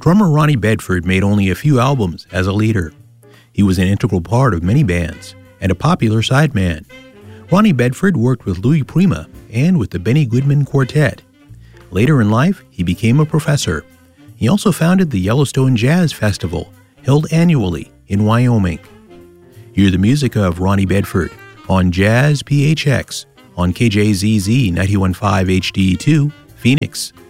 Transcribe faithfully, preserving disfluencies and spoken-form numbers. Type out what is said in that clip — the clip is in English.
Drummer Ronnie Bedford made only a few albums as a leader. He was an integral part of many bands and a popular sideman. Ronnie Bedford worked with Louis Prima and with the Benny Goodman Quartet. Later in life, he became a professor. He also founded the Yellowstone Jazz Festival, held annually in Wyoming. Hear the music of Ronnie Bedford on Jazz P H X on K J Z Z ninety-one point five H D two, Phoenix.